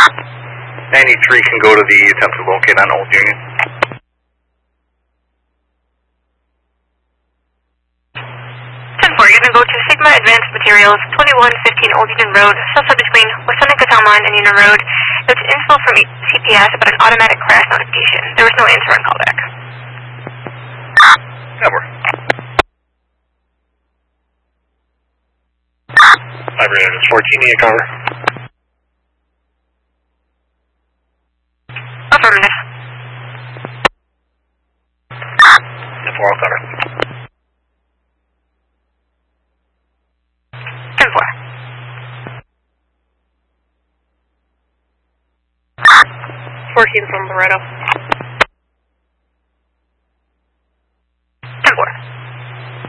93 can go to the attempt to locate on Old Union. 10-4, you're going to go to Sigma Advanced Materials, 2115 Old Union Road, south between Wasana Kataman and Union Road. It's info from CPS about an automatic crash notification. There was no answer on callback. Never. Library is 14, need a cover. Affirmative. 10-4, I'll cover. 10-4. 14 from Loretto.